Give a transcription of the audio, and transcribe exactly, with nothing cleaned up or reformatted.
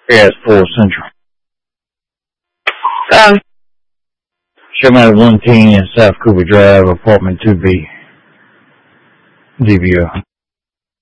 Yeah, it's four Central. Um, Show me at one ten South Cooper Drive, apartment two B. D V O.